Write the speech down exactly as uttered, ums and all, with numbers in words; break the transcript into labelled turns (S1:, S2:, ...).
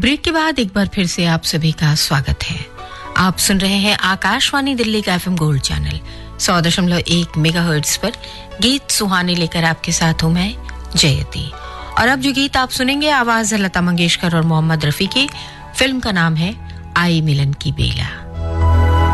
S1: Break के बाद एक बार फिर से आप सभी का स्वागत है। आप सुन रहे हैं आकाशवाणी दिल्ली का एफएम गोल्ड चैनल सौ दशमलव एक मेगाहर्ट्ज पर गीत सुहाने लेकर आपके साथ हूं मैं जयती। और अब जो गीत आप सुनेंगे आवाज है लता मंगेशकर और मोहम्मद रफी की। फिल्म का नाम है आई मिलन की बेला।